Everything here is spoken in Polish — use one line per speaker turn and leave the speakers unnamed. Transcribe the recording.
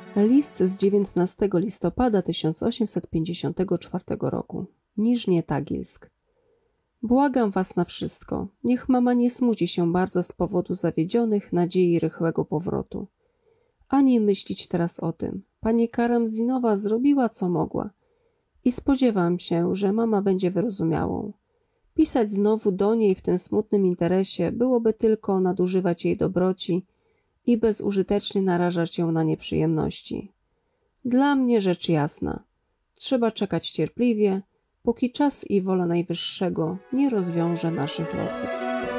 List z 19 listopada 1854 roku. Niżnie Tagilsk. Błagam was na wszystko. Niech mama nie smuci się bardzo z powodu zawiedzionych nadziei rychłego powrotu. Ani myślić teraz o tym. Pani Karamzinowa zrobiła co mogła. I spodziewam się, że mama będzie wyrozumiałą. Pisać znowu do niej w tym smutnym interesie byłoby tylko nadużywać jej dobroci i bezużytecznie narażać ją na nieprzyjemności. Dla mnie rzecz jasna. Trzeba czekać cierpliwie, póki czas i wola Najwyższego nie rozwiąże naszych losów.